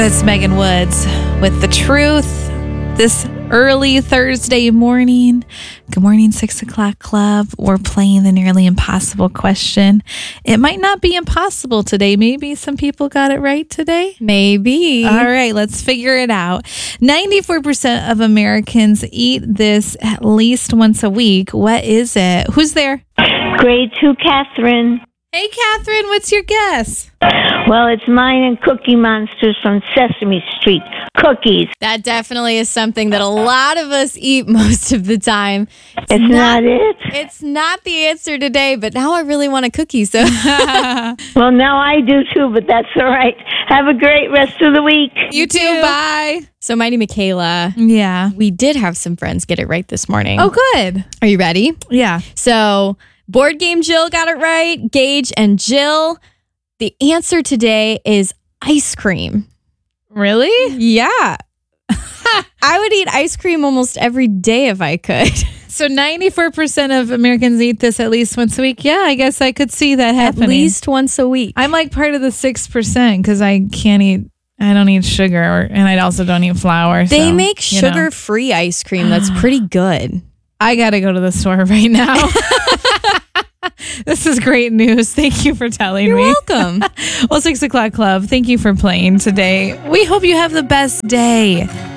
It's Megan Woods with The Truth this early Thursday morning. Good morning, 6 o'clock club. We're playing the nearly impossible question. It might not be impossible today. Maybe some people got it right today. Maybe. All right, let's figure it out. 94% of Americans eat this at least once a week. What is it? Who's there? Grade 2, Catherine. Hey, Catherine, what's your guess? Well, it's mine and Cookie Monsters from Sesame Street. Cookies. That definitely is something that a lot of us eat most of the time. It's not it. It's not the answer today, but now I really want a cookie. So, Well, now I do too, but that's all right. Have a great rest of the week. You too. Bye. So Mighty Michaela, Yeah. we did have some friends get it right this morning. Oh, good. Are you ready? Yeah. So, Board Game Jill got it right. Gage and Jill. The answer today is ice cream. Really? Yeah. I would eat ice cream almost every day if I could. So 94% of Americans eat this at least once a week. Yeah, I guess I could see that happening. At least once a week. I'm like part of the 6% because I don't eat sugar and I also don't eat flour. They so, make you know. sugar-free ice cream that's pretty good. I got to go to the store right now. This is great news. Thank you for telling You're me. welcome. Well, 6 o'clock club, thank you for playing today. We hope you have the best day.